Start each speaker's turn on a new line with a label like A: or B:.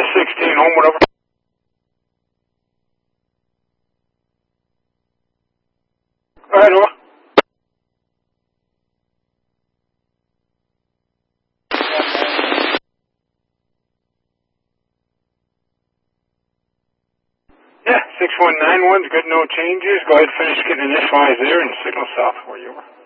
A: 16, Homewood over. Go ahead, over. Yeah, 6191's good, no changes. Go ahead, finish getting initialized there and signal south where you were.